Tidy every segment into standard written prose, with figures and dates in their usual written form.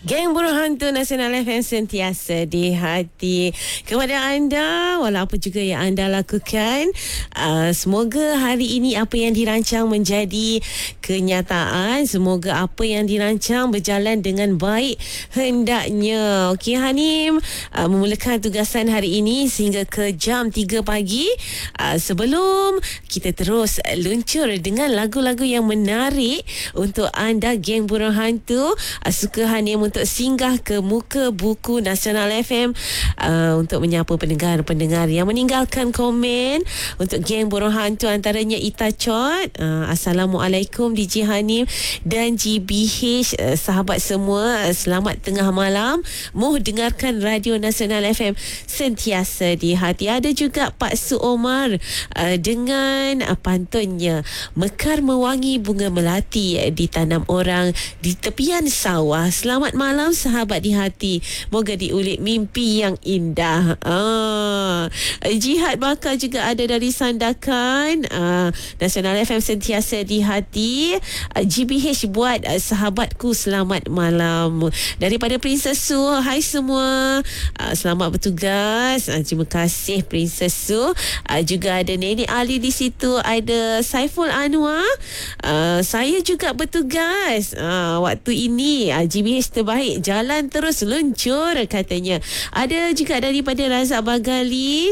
Geng Burung Hantu Nasional FM sentiasa di hati. Kepada anda, walau apa juga yang anda lakukan, semoga hari ini apa yang dirancang menjadi kenyataan. Semoga apa yang dirancang berjalan dengan baik hendaknya. Okey Hanim, memulakan tugasan hari ini sehingga ke jam 3 pagi. Sebelum kita terus luncur dengan lagu-lagu yang menarik untuk anda Geng Burung Hantu, suka Hanim untuk singgah ke muka buku Nasional FM untuk menyapa pendengar-pendengar yang meninggalkan komen untuk Geng Burung Hantu, antaranya Ita Chot. Assalamualaikum DJ Hanim dan GBH, sahabat semua, selamat tengah malam. Moh dengarkan Radio Nasional FM sentiasa di hati. Ada juga Pak Su Omar dengan pantunnya, mekar mewangi bunga melati ditanam orang di tepian sawah. Selamat malam sahabat di hati, moga diulit mimpi yang indah. Jihad bakal juga ada dari Sandakan. Nasional FM sentiasa di hati. GBH buat sahabatku selamat malam. Daripada Princess Su, hai semua, selamat bertugas. Terima kasih Princess Su. Juga ada Nenek Ali di situ, ada Saiful Anwar. Saya juga bertugas waktu ini. GBH terbaik, jalan terus luncur katanya. Ada juga daripada Razak Bagali,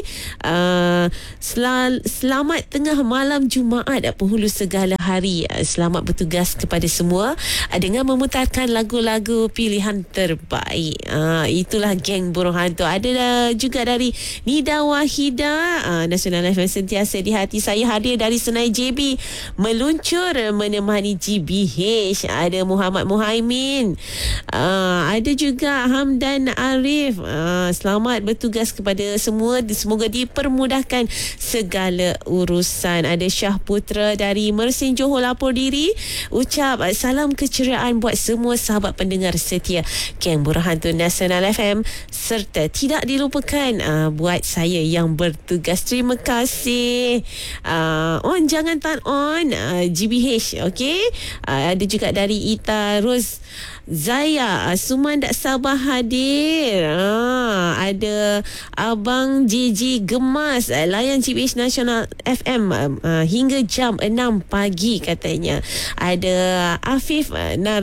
selamat tengah malam Jumaat, penghulu segala hari. Selamat bertugas kepada semua dengan memutarkan lagu-lagu pilihan terbaik. Itulah Geng Burung Hantu. Ada juga dari Nida Wahida, Nasional FM sentiasa di hati. Saya hadir dari Senai JB, meluncur menemani GBH. Ada Muhammad Muhaimin, ada juga Hamdan Arif. Selamat bertugas kepada semua, semoga dipermudahkan segala urusan. Ada Syah Putra dari Mersin Johor lapor diri, ucap salam keceriaan buat semua sahabat pendengar setia Geng Burung Hantu Nasional FM, serta tidak dilupakan buat saya yang bertugas. Terima kasih. On jangan turn on GBH. okey. Ada juga dari Ita Ros Zaya, Suman tak sabar hadir. Ada Abang JJ Gemas, layan GBH Nasional FM hingga jam 6 pagi katanya. Ada Afif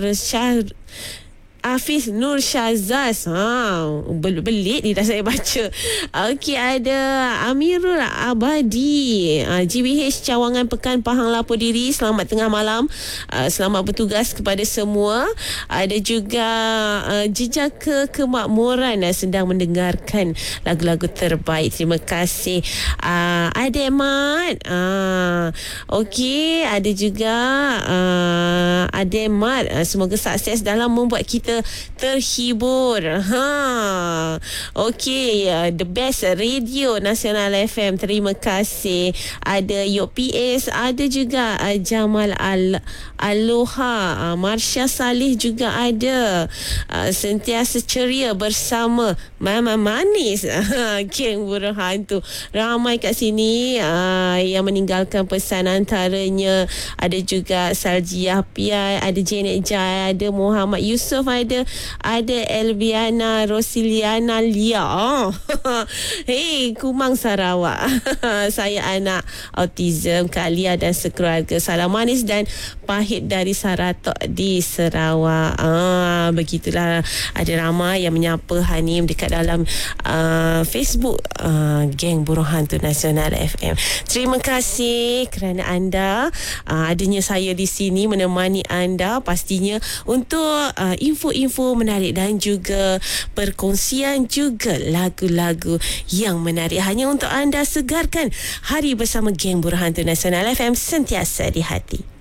Nur Syazaz. Belit ni dah saya baca. Okey, ada Amirul Abadi, GBH Cawangan Pekan Pahang lapor diri. Selamat tengah malam. Selamat bertugas kepada semua. Ada juga Jejaka Kemakmuran sedang mendengarkan lagu-lagu terbaik. Terima kasih. Ada Mat. Okey, ada juga ada Mat. Semoga sukses dalam membuat kita terhibur. Okey, the best radio Nasional FM. Terima kasih. Ada Yok PS, ada juga Jamal Aloha, Marsha Salih juga ada. Sentiasa ceria bersama Mama Manis. Geng Burung Hantu. Ramai kat sini yang meninggalkan pesan, antaranya ada juga Saljiah Piai, ada Janet Jai, ada Muhammad Yusof, ada Elviana Rosiliana Lia. Hei, Kumang Sarawak. Saya anak autism, Kak Lia dan sekeluarga. Salam manis dan pahit dari Saratok di Sarawak. Begitulah, ada ramai yang menyapa Hanim dekat dalam Facebook Geng Burung Hantu Nasional FM. Terima kasih kerana anda adanya saya di sini menemani anda, pastinya untuk info-info menarik dan juga perkongsian juga lagu-lagu yang menarik, hanya untuk anda segarkan hari bersama Geng Burung Hantu Nasional FM sentiasa di hati.